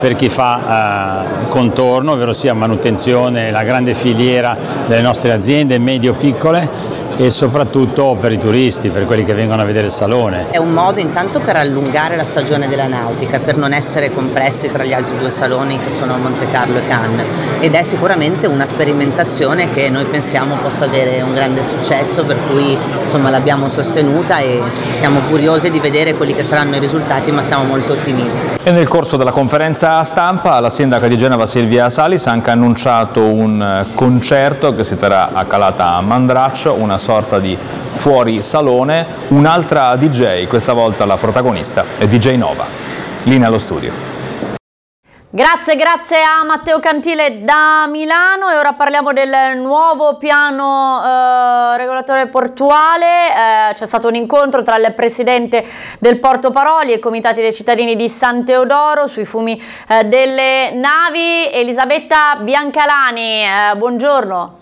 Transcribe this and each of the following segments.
Per chi fa contorno, ovvero sia manutenzione, la grande filiera delle nostre aziende medio-piccole e soprattutto per i turisti, per quelli che vengono a vedere il salone. È un modo intanto per allungare la stagione della nautica, per non essere compressi tra gli altri due saloni che sono Monte Carlo e Cannes, ed è sicuramente una sperimentazione che noi pensiamo possa avere un grande successo, per cui insomma l'abbiamo sostenuta e siamo curiosi di vedere quelli che saranno i risultati, ma siamo molto ottimisti. E nel corso della conferenza stampa la sindaca di Genova Silvia Salis ha anche annunciato un concerto che si terrà a Calata Mandraccio, una sorta di fuori salone, un'altra DJ, questa volta la protagonista è DJ Nova. Linea allo studio. Grazie a Matteo Cantile da Milano e ora parliamo del nuovo piano regolatore portuale. C'è stato un incontro tra il presidente del Porto Paroli e i comitati dei cittadini di San Teodoro sui fumi delle navi. Elisabetta Biancalani, buongiorno.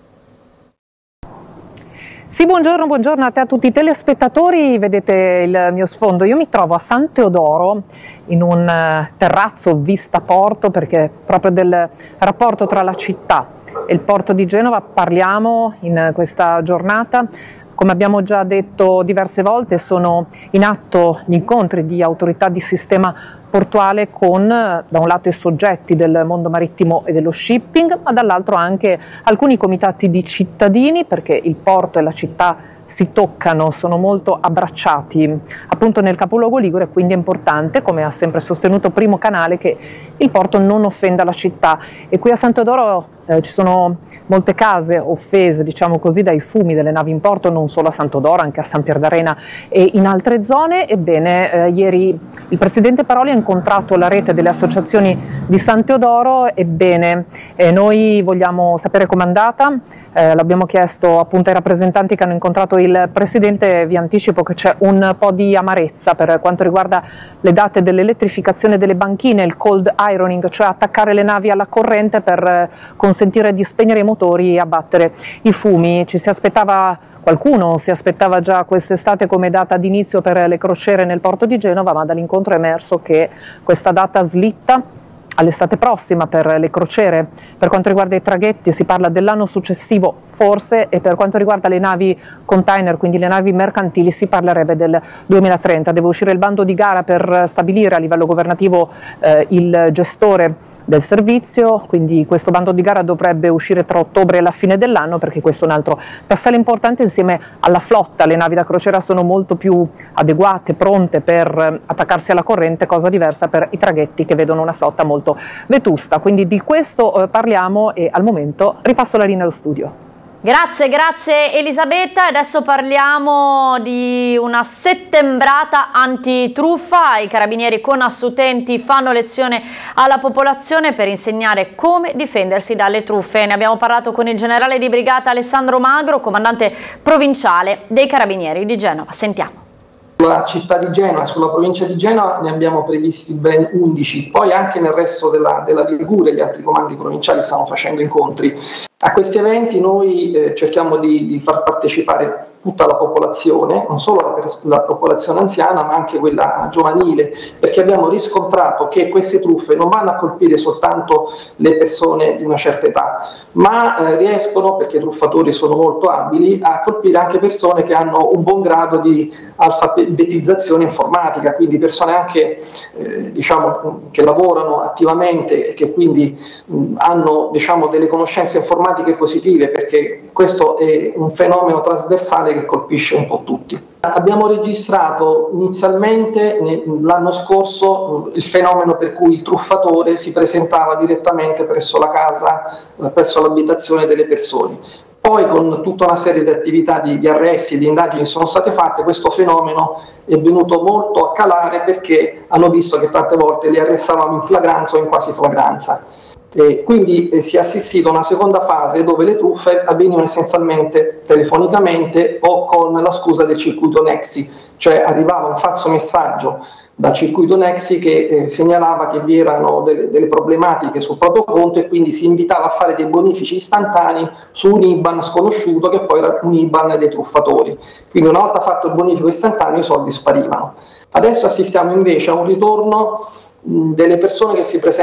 Sì, buongiorno a te, a tutti i telespettatori. Vedete il mio sfondo, io mi trovo a San Teodoro in un terrazzo vista porto, perché proprio del rapporto tra la città e il porto di Genova parliamo in questa giornata. Come abbiamo già detto diverse volte, sono in atto gli incontri di autorità di sistema portuale con da un lato i soggetti del mondo marittimo e dello shipping, ma dall'altro anche alcuni comitati di cittadini, perché il porto e la città si toccano, sono molto abbracciati appunto nel capoluogo ligure, quindi è importante, come ha sempre sostenuto Primo Canale, che il porto non offenda la città. E qui a San Teodoro ci sono molte case offese, diciamo così, dai fumi delle navi in porto, non solo a San Teodoro, anche a San Pierdarena e in altre zone. Ebbene, ieri il presidente Paroli ha incontrato la rete delle associazioni di San Teodoro. Ebbene, noi vogliamo sapere com'è andata, l'abbiamo chiesto appunto ai rappresentanti che hanno incontrato il presidente. Vi anticipo che c'è un po' di amarezza per quanto riguarda le date dell'elettrificazione delle banchine, il cold ironing, cioè attaccare le navi alla corrente per consentire di spegnere i motori e abbattere i fumi. Qualcuno si aspettava già quest'estate come data d'inizio per le crociere nel porto di Genova, ma dall'incontro è emerso che questa data slitta all'estate prossima per le crociere. Per quanto riguarda i traghetti si parla dell'anno successivo forse, e per quanto riguarda le navi container, quindi le navi mercantili, si parlerebbe del 2030. Deve uscire il bando di gara per stabilire a livello governativo il gestore del servizio, quindi questo bando di gara dovrebbe uscire tra ottobre e la fine dell'anno, perché questo è un altro tassello importante insieme alla flotta. Le navi da crociera sono molto più adeguate, pronte per attaccarsi alla corrente, cosa diversa per i traghetti che vedono una flotta molto vetusta. Quindi di questo parliamo e al momento ripasso la linea allo studio. Grazie Elisabetta. Adesso parliamo di una settembrata antitruffa. I carabinieri con Assutenti fanno lezione alla popolazione per insegnare come difendersi dalle truffe. Ne abbiamo parlato con il generale di brigata Alessandro Magro, comandante provinciale dei carabinieri di Genova. Sentiamo. Sulla città di Genova, sulla provincia di Genova ne abbiamo previsti ben 11, poi anche nel resto della Liguria gli altri comandi provinciali stanno facendo incontri. A questi eventi noi cerchiamo di far partecipare tutta la popolazione, non solo la popolazione anziana ma anche quella giovanile, perché abbiamo riscontrato che queste truffe non vanno a colpire soltanto le persone di una certa età, ma riescono, perché i truffatori sono molto abili, a colpire anche persone che hanno un buon grado di alfabetizzazione informatica, quindi persone anche diciamo che lavorano attivamente e che quindi hanno diciamo delle conoscenze informatiche positive, perché questo è un fenomeno trasversale che colpisce un po' tutti. Abbiamo registrato inizialmente l'anno scorso il fenomeno per cui il truffatore si presentava direttamente presso la casa, presso l'abitazione delle persone. Poi con tutta una serie di attività di arresti e di indagini che sono state fatte, questo fenomeno è venuto molto a calare, perché hanno visto che tante volte li arrestavamo in flagranza o in quasi flagranza. Quindi si è assistito a una seconda fase dove le truffe avvenivano essenzialmente telefonicamente o con la scusa del circuito Nexi, cioè arrivava un falso messaggio dal circuito Nexi che segnalava che vi erano delle problematiche sul proprio conto, e quindi si invitava a fare dei bonifici istantanei su un IBAN sconosciuto, che poi era un IBAN dei truffatori. Quindi una volta fatto il bonifico istantaneo i soldi sparivano. Adesso assistiamo invece a un ritorno delle persone che si presentano